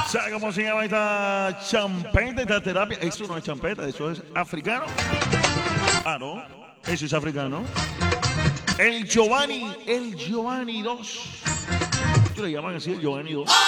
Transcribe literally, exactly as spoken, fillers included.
¿Sabe cómo se llama esta champeta, esta terapia? Eso no es champeta, eso es africano. Ah, no, eso es africano. El Giovanni, el Giovanni dos. ¿Qué le llaman así, el Giovanni dos?